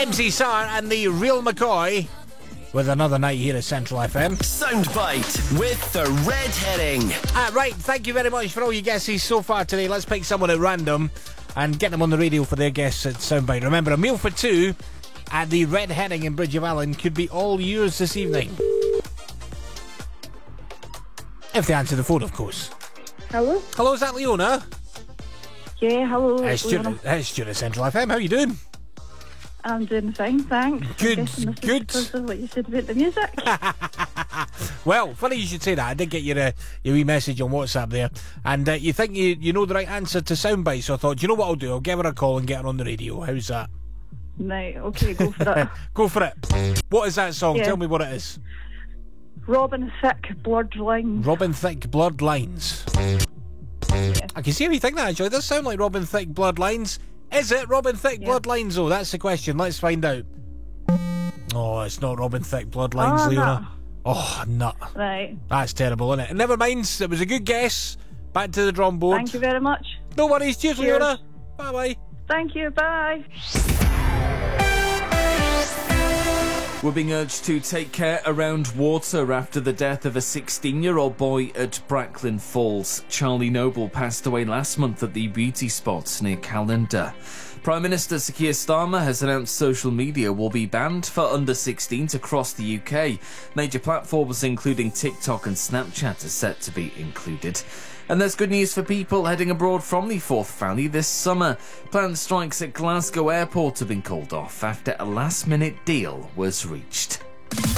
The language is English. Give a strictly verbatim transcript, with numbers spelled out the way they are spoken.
M C Sarr and the Real McCoy with another night here at Central F M. Soundbite with the Red Herring. Uh, right, thank you very much for all your guesses so far today. Let's pick someone at random and get them on the radio for their guess at Soundbite. Remember, a meal for two at the Red Herring in Bridge of Allen could be all yours this evening. If they answer the phone, of course. Hello? Hello, is that Leona? Yeah, hello. It's Stuart, it's Stuart at Central F M. How are you doing? I'm doing fine, thanks. Good, I'm guessing this good. Is because of what you said about the music. Well, funny you should say that. I did get your uh, your wee message on WhatsApp there, and uh, you think you you know the right answer to Soundbite, so I thought, do you know what I'll do? I'll give her a call and get her on the radio. How's that? Right, okay, go for it. Go for it. What is that song? Yeah. Tell me what it is. Robin Thicke, Blurred Lines. Robin Thicke, Blurred Lines. Yeah. I can see how you think that, actually. It does sound like Robin Thicke, Blurred Lines. Is it Robin Thicke, Yeah. Blurred Lines, though? That's the question. Let's find out. Oh, it's not Robin Thicke, Blurred Lines, Oh, Leona. no. Oh, nut. Right. That's terrible, isn't it? Never mind. It was a good guess. Back to the drum board. Thank you very much. No worries. Cheers, Cheers. Leona. Bye-bye. Thank you, bye. We're being urged to take care around water after the death of a sixteen-year-old boy at Bracklin Falls. Charlie Noble passed away last month at the beauty spot near Callander. Prime Minister Sir Keir Starmer has announced social media will be banned for under sixteens across the U K. Major platforms including TikTok and Snapchat are set to be included. And there's good news for people heading abroad from the Forth Valley this summer. Planned strikes at Glasgow Airport have been called off after a last-minute deal was reached.